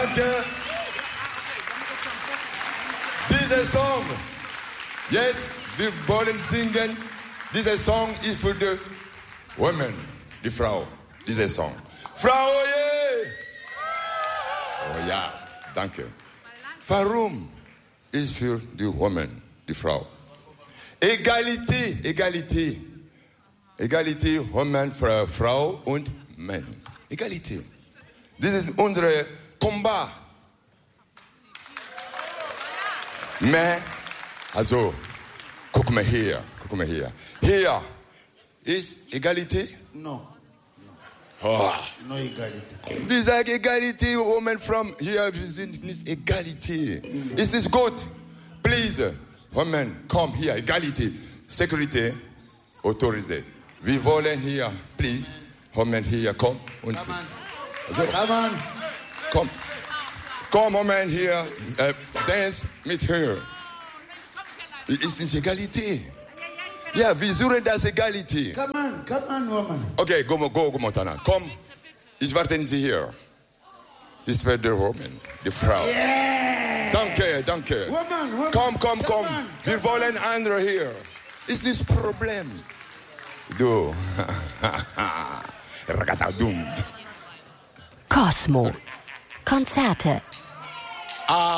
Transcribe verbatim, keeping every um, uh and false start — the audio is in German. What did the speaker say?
Danke. Dieser Song, jetzt, wir wollen singen. Dieser Song ist für die Women, die Frau. Dieser Song. Frau, yeah. Oh ja, danke. Warum ist für die Women, die Frau? Egalität, Egalität. Egalität, Women, Frau und Mann. Egalität. Das ist unser Combat. Mais, also, guck mal hier, guck mal hier. Hier ist Egalität? No. Oh. No Egalität. Die sagen Egalität, Women from hier, wir sind nicht Egalität. Mm. Ist das gut? Please, Women, komm hier, Egalität. Security, autorisé. Wir wollen hier, please, Women hier, komm. Und Come on. Also, Come on. komm. Komm, Moment hier, äh, dance mit her. Ist nicht Egalität. Ja, wir suchen das Egalität. Come on, come on, woman. Okay, go, go, go, Montana. Komm, ich warte Sie hier. Das wird die Woman, die Frau. Yeah. Danke, danke. Woman, woman. Komm, komm, komm. On, Wir wollen andere hier. Ist das Problem? Du. Ragatadum. Cosmo. Konzerte.